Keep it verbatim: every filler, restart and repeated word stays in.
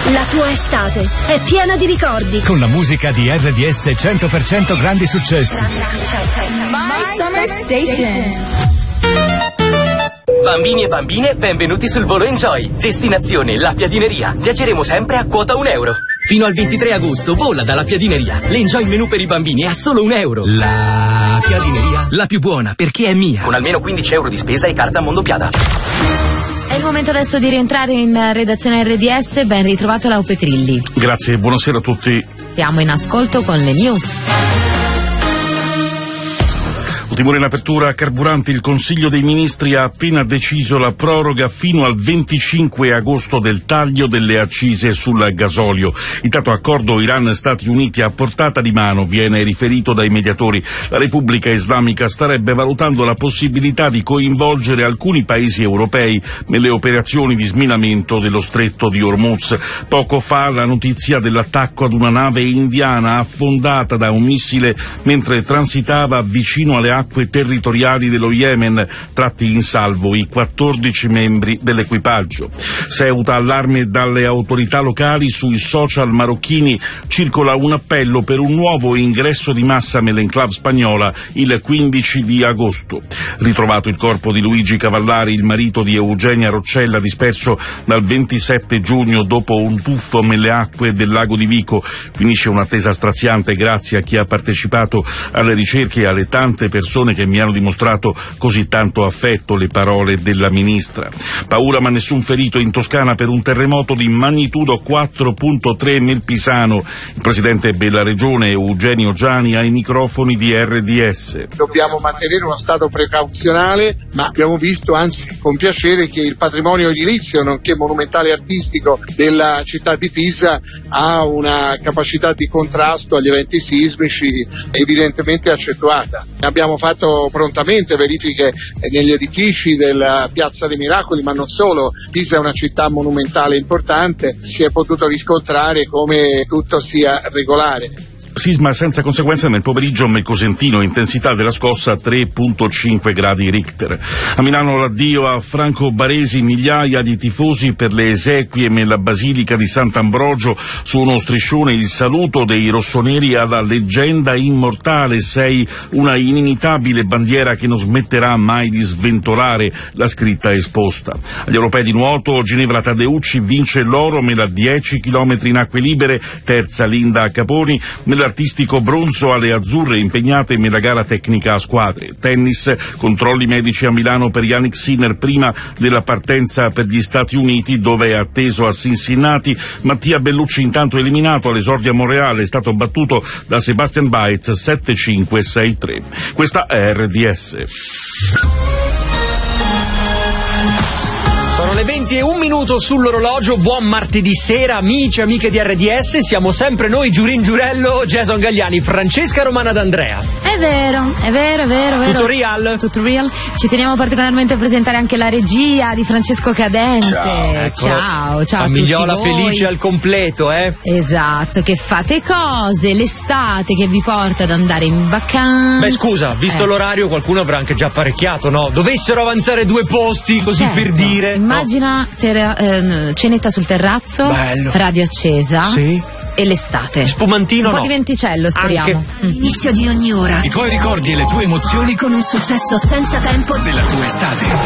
La tua estate è piena di ricordi. Con la musica di R D S cento per cento grandi successi. My Summer Station. Bambini e bambine, benvenuti sul volo Enjoy. Destinazione La Piadineria. Viaggeremo sempre a quota un euro. Fino al ventitré agosto vola dalla Piadineria. L'Enjoy menù per i bambini è a solo un euro. La Piadineria, la più buona perché è mia. Con almeno quindici euro di spesa e carta Mondopiada. È il momento adesso di rientrare in redazione R D S. Ben ritrovato Lau Petrilli. Grazie, buonasera a tutti. Siamo in ascolto con le news. Timore in apertura carburanti, il Consiglio dei Ministri ha appena deciso la proroga fino al venticinque agosto del taglio delle accise sul gasolio. Il tanto accordo Iran-Stati Uniti a portata di mano, viene riferito dai mediatori. La Repubblica Islamica starebbe valutando la possibilità di coinvolgere alcuni paesi europei nelle operazioni di sminamento dello stretto di Hormuz. Poco fa la notizia dell'attacco ad una nave indiana affondata da un missile mentre transitava vicino alle acque territoriali dello Yemen, tratti in salvo i quattordici membri dell'equipaggio. Ceuta, allarme dalle autorità locali, sui social marocchini circola un appello per un nuovo ingresso di massa nell'enclave spagnola il quindici di agosto. Ritrovato il corpo di Luigi Cavallari, il marito di Eugenia Roccella, disperso dal ventisette giugno dopo un tuffo nelle acque del lago di Vico. Finisce un'attesa straziante grazie a chi ha partecipato alle ricerche e alle tante persone che mi hanno dimostrato così tanto affetto, le parole della ministra. Paura ma nessun ferito in Toscana per un terremoto di magnitudo quattro virgola tre nel Pisano. Il presidente della regione Eugenio Giani ai microfoni di R D S. Dobbiamo mantenere uno stato precauzionale, ma abbiamo visto anzi con piacere che il patrimonio edilizio nonché monumentale artistico della città di Pisa ha una capacità di contrasto agli eventi sismici evidentemente accentuata. Abbiamo fatto prontamente verifiche negli edifici della Piazza dei Miracoli, ma non solo. Pisa è una città monumentale importante, si è potuto riscontrare come tutto sia regolare. Sisma senza conseguenze nel pomeriggio nel Cosentino, intensità della scossa tre virgola cinque gradi Richter. A Milano l'addio a Franco Baresi, migliaia di tifosi per le esequie nella Basilica di Sant'Ambrogio. Su uno striscione il saluto dei rossoneri alla leggenda immortale, sei una inimitabile bandiera che non smetterà mai di sventolare, la scritta esposta. Agli europei di nuoto Ginevra Taddeucci vince l'oro nella dieci chilometri in acque libere, terza Linda Caponi, nella artistico bronzo alle azzurre impegnate nella gara tecnica a squadre. Tennis, controlli medici a Milano per Yannick Sinner prima della partenza per gli Stati Uniti, dove è atteso a Cincinnati. Mattia Bellucci intanto eliminato all'esordio a Monreale, è stato battuto da Sebastian Baez sette cinque sei tre. Questa è R D S. Sono le venti e un minuto sull'orologio. Buon martedì sera, amici e amiche di R D S. Siamo sempre noi, Giurin Giurello, Jason Gagliani, Francesca Romana D'Andrea. È vero, è vero, è vero, è vero. Tutto real. Tutto real. Ci teniamo particolarmente a presentare anche la regia di Francesco Cadente. Ciao, ecco. ciao, ciao Famigliola a tutti voi. felice al completo, eh? Esatto, che fate cose, l'estate che vi porta ad andare in vacanza. Beh, scusa, visto eh. l'orario qualcuno avrà anche già apparecchiato, no? Dovessero avanzare due posti, così certo. per dire. Immagina ter- ehm, cenetta sul terrazzo, bello. Radio accesa. Sì. E l'estate. Spumantino un po' no. di venticello, speriamo. Mm. Inizio di ogni ora. I tuoi ricordi e le tue emozioni Con un successo senza tempo della tua estate.